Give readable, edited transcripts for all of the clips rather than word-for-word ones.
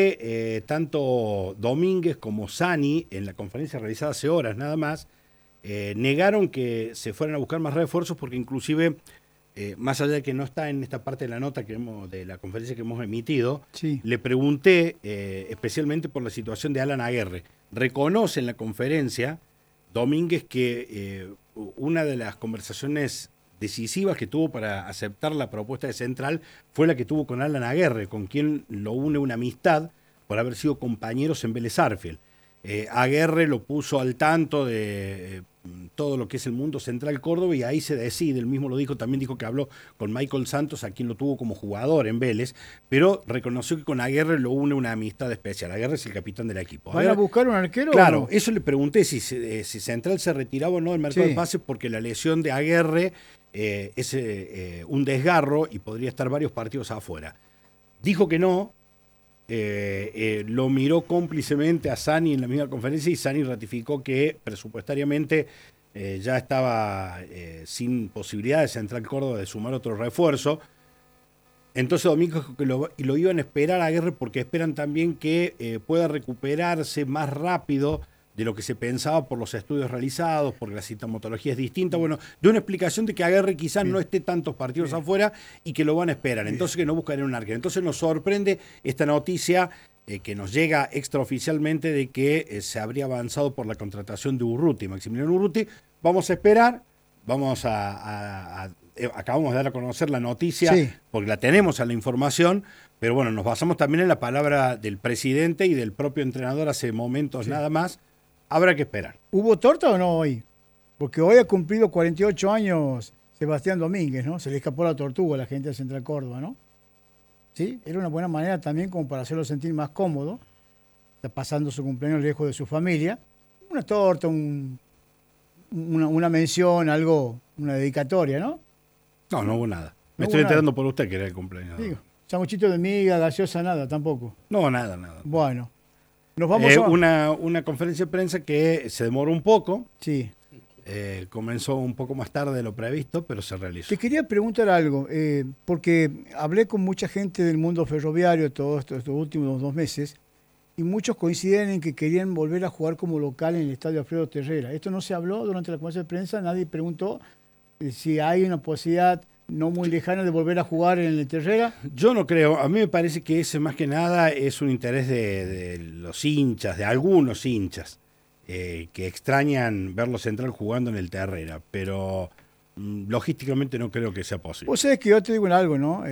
Tanto Domínguez como Sani, en la conferencia realizada hace horas nada más, negaron que se fueran a buscar más refuerzos porque inclusive, más allá de que no está en esta parte de la nota de la conferencia que hemos emitido, sí, le pregunté especialmente por la situación de Alan Aguerre. Reconoce en la conferencia Domínguez que una de las conversaciones decisivas que tuvo para aceptar la propuesta de Central fue la que tuvo con Alan Aguerre, con quien lo une una amistad por haber sido compañeros en Vélez Sarsfield. Aguerre lo puso al tanto de todo lo que es el mundo Central Córdoba y ahí se decide, él mismo lo dijo, también dijo que habló con Michael Santos, a quien lo tuvo como jugador en Vélez, pero reconoció que con Aguerre lo une una amistad especial. Aguerre es el capitán del equipo. ¿Van a buscar un arquero? Claro, o no? eso le pregunté si Central se retiraba o no del mercado de pases porque la lesión de Aguerre es un desgarro y podría estar varios partidos afuera. Dijo que no. Lo miró cómplicemente a Sani en la misma conferencia y Sani ratificó que presupuestariamente ya estaba sin posibilidad de Central Córdoba de sumar otro refuerzo. Entonces Domingo dijo que lo iban a esperar a Aguerre porque esperan también que pueda recuperarse más rápido de lo que se pensaba por los estudios realizados, porque la sintomatología es distinta. Bueno, de una explicación de que Aguerre quizás no esté tantos partidos afuera y que lo van a esperar. Entonces que no buscarán un arquero. Entonces nos sorprende esta noticia que nos llega extraoficialmente de que se habría avanzado por la contratación de Urruti, Maximiliano Urruti. Vamos a esperar, acabamos de dar a conocer la noticia, porque la tenemos a la información, pero bueno, nos basamos también en la palabra del presidente y del propio entrenador hace momentos nada más. Habrá que esperar. ¿Hubo torta o no hoy? Porque hoy ha cumplido 48 años Sebastián Domínguez, ¿no? Se le escapó la tortuga a la gente de Central Córdoba, ¿no? Sí, era una buena manera también como para hacerlo sentir más cómodo. Está pasando su cumpleaños lejos de su familia. Una torta, una mención, algo, una dedicatoria, ¿no? No hubo nada. Me estoy enterando por usted que era el cumpleaños. Digo, sanguchito de miga, gaseosa, nada, tampoco. No, nada. Bueno. Nos vamos una conferencia de prensa que se demoró un poco. Sí. Comenzó un poco más tarde de lo previsto, pero se realizó. Te quería preguntar algo, porque hablé con mucha gente del mundo ferroviario estos últimos 2 meses y muchos coinciden en que querían volver a jugar como local en el estadio Alfredo Terrera. Esto no se habló durante la conferencia de prensa, nadie preguntó si hay una posibilidad no muy lejana de volver a jugar en el Terrera. Yo no creo, a mí me parece que ese más que nada es un interés de los hinchas, de algunos hinchas, que extrañan verlo Central jugando en el Terrera, pero logísticamente no creo que sea posible. Vos sabés que yo te digo algo, ¿no?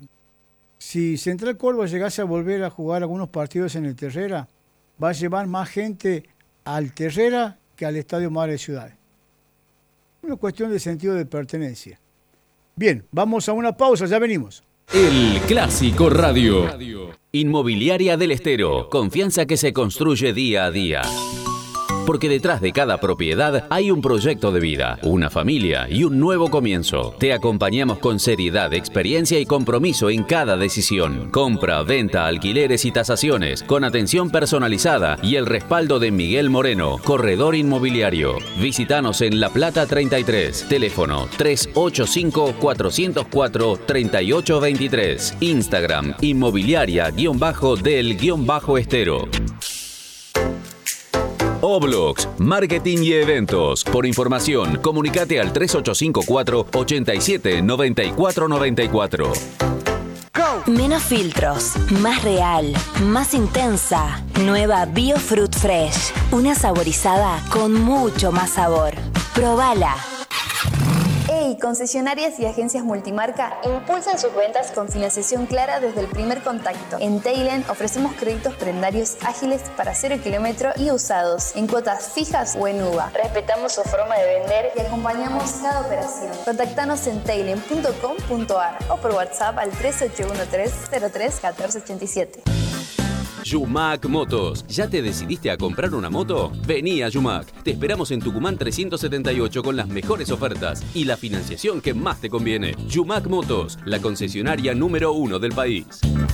Si Central Córdoba llegase a volver a jugar algunos partidos en el Terrera, va a llevar más gente al Terrera que al Estadio Madre de Ciudades. Una cuestión de sentido de pertenencia. Bien, vamos a una pausa, ya venimos. El Clásico Radio. Inmobiliaria del Estero. Confianza que se construye día a día. Porque detrás de cada propiedad hay un proyecto de vida, una familia y un nuevo comienzo. Te acompañamos con seriedad, experiencia y compromiso en cada decisión. Compra, venta, alquileres y tasaciones, con atención personalizada y el respaldo de Miguel Moreno, corredor inmobiliario. Visítanos en La Plata 33, teléfono 385-404-3823. Instagram, inmobiliaria_del_estero. Oblox, marketing y eventos. Por información, comunicate al 3854-879494. Menos filtros, más real, más intensa. Nueva Biofruit Fresh. Una saborizada con mucho más sabor. Probala. ¡Hey! Concesionarias y agencias multimarca impulsan sus ventas con financiación clara desde el primer contacto. En Tailen ofrecemos créditos prendarios ágiles para 0 kilómetro y usados, en cuotas fijas o en UVA. Respetamos su forma de vender y acompañamos cada operación. Contactanos en tailen.com.ar o por WhatsApp al 3813-03-1487. Yumac Motos. ¿Ya te decidiste a comprar una moto? Vení a Yumac. Te esperamos en Tucumán 378 con las mejores ofertas y la financiación que más te conviene. Yumac Motos, la concesionaria número 1 del país.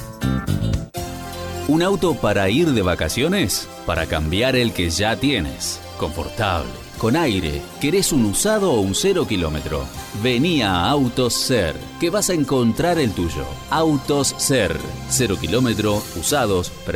¿Un auto para ir de vacaciones? Para cambiar el que ya tienes. Confortable, con aire. ¿Querés un usado o un 0 kilómetro? Vení a Autos Ser, que vas a encontrar el tuyo. Autos Ser. 0 kilómetro, usados,